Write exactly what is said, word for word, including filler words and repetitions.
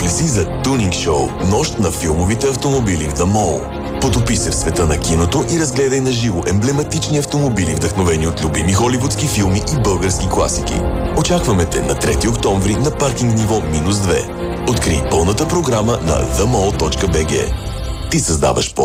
ли си за Тунинг Шоу, нощ на филмовите автомобили в The Mall? Потопи се в света на киното и разгледай на живо емблематични автомобили, вдъхновени от любими холивудски филми и български класики. Очакваме те на трети октомври на паркинг ниво минус две. Открий пълната програма на the mall точка b g. Ти създаваш по